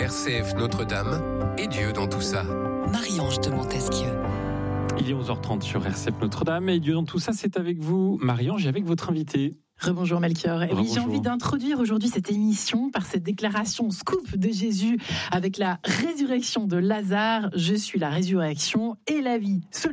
RCF Notre-Dame et Dieu dans tout ça. Marie-Ange de Montesquieu. Il est 11h30 sur RCF Notre-Dame et Dieu dans tout ça, c'est avec vous, Marie-Ange, et avec votre invité. Rebonjour Melchior. Et oui, Rebonjour. j'ai envie d'introduire aujourd'hui cette émission par cette déclaration scoop de Jésus avec la résurrection de Lazare. Je suis la résurrection et la vie.